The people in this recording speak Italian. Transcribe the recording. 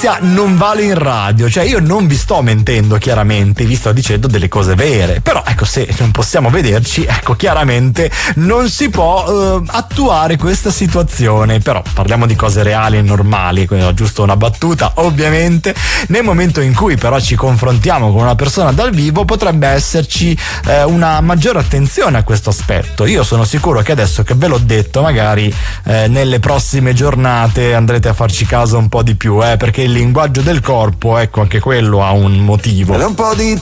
notizia non vale in radio, cioè io non vi sto mentendo chiaramente, vi sto dicendo delle cose vere, però ecco, se non possiamo vederci, ecco, chiaramente non si può attuare questa situazione. Però parliamo di cose reali e normali, quindi giusto una battuta. Ovviamente nel momento in cui però ci confrontiamo con una persona dal vivo potrebbe esserci una maggiore attenzione a questo aspetto. Io sono sicuro che adesso che ve l'ho detto, magari nelle prossime giornate andrete a farci caso un po' di più, perché il linguaggio del corpo, ecco, anche quello ha un motivo. Un po' di